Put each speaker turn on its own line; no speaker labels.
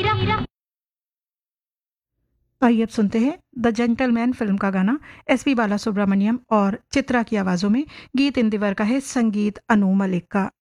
आइए अब सुनते हैं द जेंटलमैन फिल्म का गाना एसपी बालासुब्रमण्यम और चित्रा की आवाजों में। गीत इंदिवर का है, संगीत अनु मलिक का।